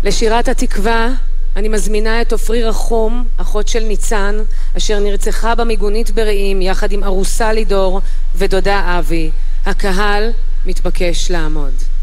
לשירת התקווה אני מזמינה את עופרי רחום, אחות של ניצן, אשר נרצחה במיגונית ברעים יחד עם ארוסה לידור ודודה אבי. הקהל מתבקש לעמוד.